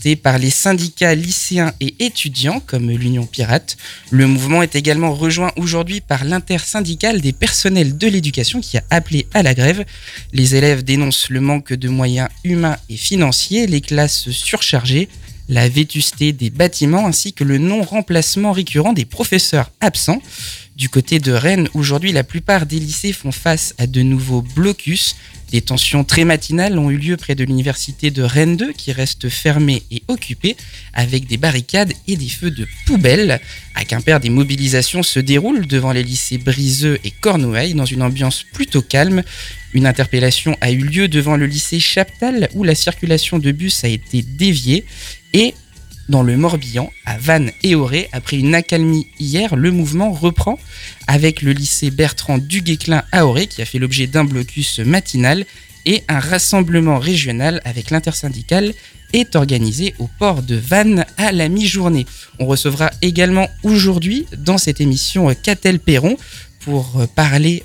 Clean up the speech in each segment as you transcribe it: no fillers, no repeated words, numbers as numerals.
porté par les syndicats lycéens et étudiants comme l'Union Pirate. Le mouvement est également rejoint aujourd'hui par l'intersyndicale des personnels de l'éducation qui a appelé à la grève. Les élèves dénoncent le manque de moyens humains et financiers, les classes surchargées, la vétusté des bâtiments ainsi que le non-remplacement récurrent des professeurs absents. Du côté de Rennes, aujourd'hui, la plupart des lycées font face à de nouveaux blocus. Des tensions très matinales ont eu lieu près de l'université de Rennes 2 qui reste fermée et occupée avec des barricades et des feux de poubelle. À Quimper, des mobilisations se déroulent devant les lycées Briseux et Cornouailles dans une ambiance plutôt calme. Une interpellation a eu lieu devant le lycée Chaptal où la circulation de bus a été déviée et dans le Morbihan, à Vannes et Auray, après une accalmie hier, le mouvement reprend avec le lycée Bertrand du Guesclin à Auray qui a fait l'objet d'un blocus matinal et un rassemblement régional avec l'intersyndicale est organisé au port de Vannes à la mi-journée. On recevra également aujourd'hui dans cette émission Catel Perron pour parler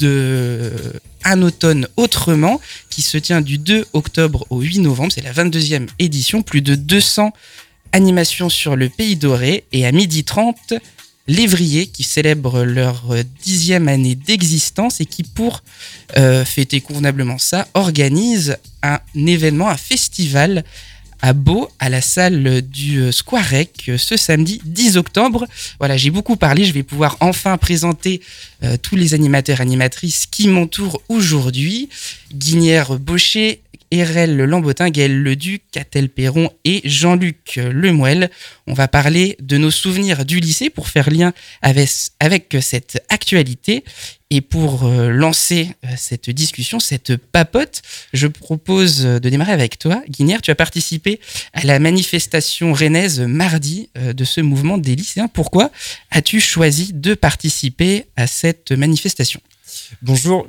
de Un automne autrement qui se tient du 2 octobre au 8 novembre. C'est la 22e édition, plus de 200 animations sur le pays d'Auray et à 12h30, l'Évrier qui célèbre leur 10e année d'existence et qui, pour fêter convenablement ça, organise un événement, un festival à Beau, à la salle du Squarec, ce samedi 10 octobre. Voilà, j'ai beaucoup parlé, je vais pouvoir enfin présenter tous les animateurs et animatrices qui m'entourent aujourd'hui. Guinière Baucher, Erel Lambotin, Gaël Leduc, Catel Perron et Jean-Luc Lemoelle. On va parler de nos souvenirs du lycée pour faire lien avec cette actualité. Et pour lancer cette discussion, cette papote, je propose de démarrer avec toi. Guinière, tu as participé à la manifestation rennaise mardi de ce mouvement des lycéens. Pourquoi as-tu choisi de participer à cette manifestation ? Bonjour,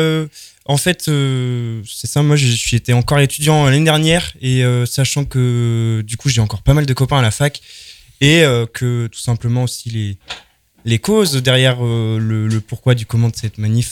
en fait, c'est ça, moi j'étais encore étudiant l'année dernière et sachant que du coup j'ai encore pas mal de copains à la fac et que tout simplement aussi les causes derrière le pourquoi du comment de cette manif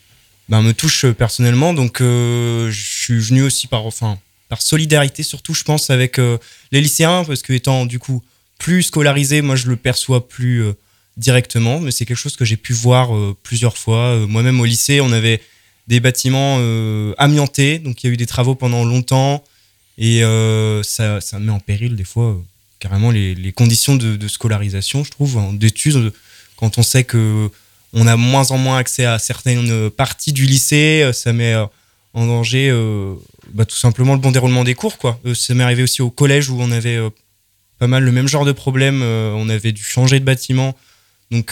me touchent personnellement, donc je suis venu aussi par solidarité surtout je pense avec les lycéens parce que étant du coup plus scolarisé, moi je le perçois plus directement, mais c'est quelque chose que j'ai pu voir plusieurs fois. Moi-même au lycée, on avait des bâtiments amiantés, donc il y a eu des travaux pendant longtemps et ça met en péril des fois carrément les conditions de scolarisation, je trouve, d'études, quand on sait que on a moins en moins accès à certaines parties du lycée, ça met en danger tout simplement le bon déroulement des cours, quoi. Ça m'est arrivé aussi au collège où on avait pas mal le même genre de problème, on avait dû changer de bâtiment. Donc,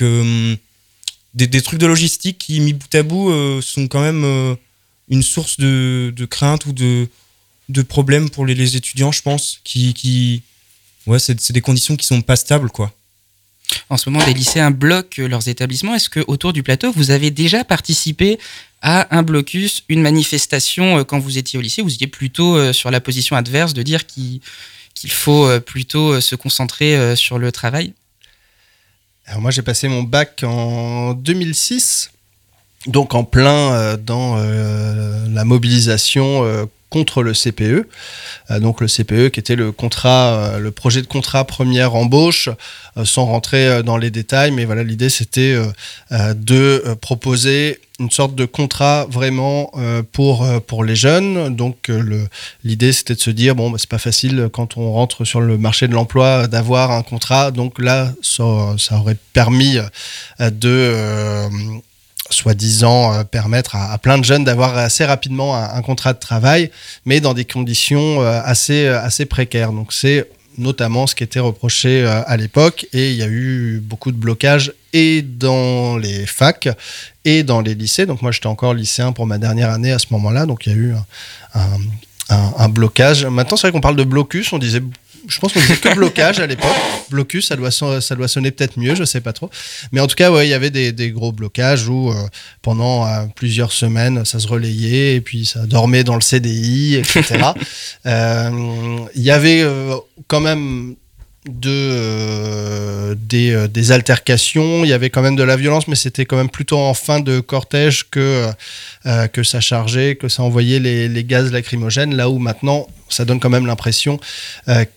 des trucs de logistique qui, mis bout à bout, sont quand même une source de crainte ou de problèmes pour les étudiants, je pense. C'est des conditions qui sont pas stables, quoi. En ce moment, des lycéens bloquent leurs établissements. Est-ce que autour du plateau, vous avez déjà participé à un blocus, une manifestation quand vous étiez au lycée ? Vous étiez plutôt sur la position adverse de dire qu'il faut plutôt se concentrer sur le travail ? Alors moi, j'ai passé mon bac en 2006, donc en plein dans la mobilisation contre le CPE. Donc le CPE qui était le projet de contrat première embauche, sans rentrer dans les détails, mais voilà, l'idée c'était de proposer une sorte de contrat vraiment pour les jeunes. Donc l'idée c'était de se dire c'est pas facile quand on rentre sur le marché de l'emploi d'avoir un contrat, donc là ça aurait permis de soi-disant permettre à plein de jeunes d'avoir assez rapidement un contrat de travail, mais dans des conditions assez précaires. Donc c'est notamment ce qui était reproché à l'époque, et il y a eu beaucoup de blocages et dans les facs et dans les lycées. Donc moi j'étais encore lycéen pour ma dernière année à ce moment-là, donc il y a eu un blocage. Maintenant c'est vrai qu'on parle de blocus, je pense qu'on disait que blocage à l'époque. Blocus, ça doit sonner peut-être mieux, je sais pas trop. Mais en tout cas, il y avait des gros blocages où pendant plusieurs semaines, ça se relayait et puis ça dormait dans le CDI, etc. Il y avait quand même des altercations, il y avait quand même de la violence, mais c'était quand même plutôt en fin de cortège que ça chargeait, que ça envoyait les gaz lacrymogènes, là où maintenant ça donne quand même l'impression